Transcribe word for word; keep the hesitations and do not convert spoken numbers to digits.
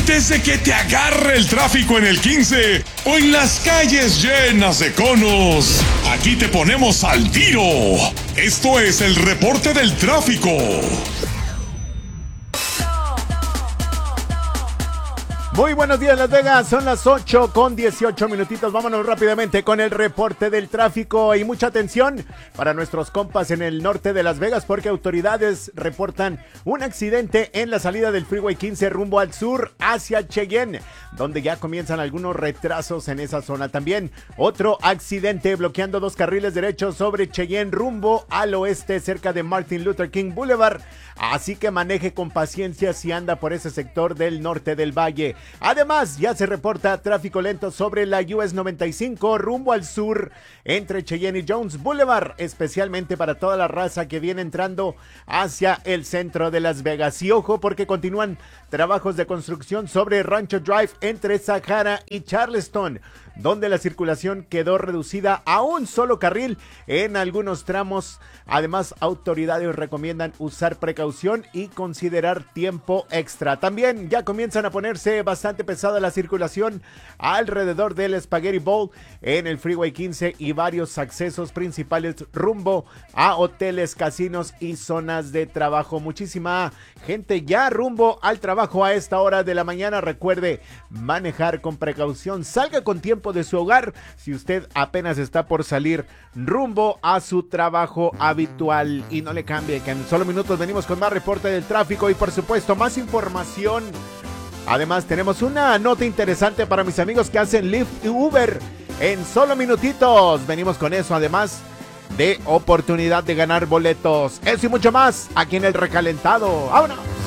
Antes de que te agarre el tráfico en el quince o en las calles llenas de conos, aquí te ponemos al tiro. Esto es el reporte del tráfico. Muy buenos días, Las Vegas, son las ocho con dieciocho minutitos, vámonos rápidamente con el reporte del tráfico y mucha atención para nuestros compas en el norte de Las Vegas porque autoridades reportan un accidente en la salida del Freeway quince rumbo al sur hacia Cheyenne, donde ya comienzan algunos retrasos en esa zona. También otro accidente bloqueando dos carriles derechos sobre Cheyenne rumbo al oeste cerca de Martin Luther King Boulevard, así que maneje con paciencia si anda por ese sector del norte del valle. Además, ya se reporta tráfico lento sobre la U S noventa y cinco rumbo al sur entre Cheyenne y Jones Boulevard, especialmente para toda la raza que viene entrando hacia el centro de Las Vegas. Y ojo porque continúan trabajos de construcción sobre Rancho Drive entre Sahara y Charleston, donde la circulación quedó reducida a un solo carril en algunos tramos. Además, autoridades recomiendan usar precaución y considerar tiempo extra. También ya comienzan a ponerse bastante pesada la circulación alrededor del Spaghetti Bowl en el Freeway quince y varios accesos principales rumbo a hoteles, casinos y zonas de trabajo. Muchísima gente ya rumbo al trabajo a esta hora de la mañana. Recuerde manejar con precaución, salga con tiempo de su hogar si usted apenas está por salir rumbo a su trabajo habitual, y no le cambie que en solo minutos venimos con más reporte del tráfico y por supuesto más información. Además tenemos una nota interesante para mis amigos que hacen Lyft y Uber. En solo minutitos venimos con eso, además de oportunidad de ganar boletos, eso y mucho más aquí en El Recalentado. ¡Vámonos!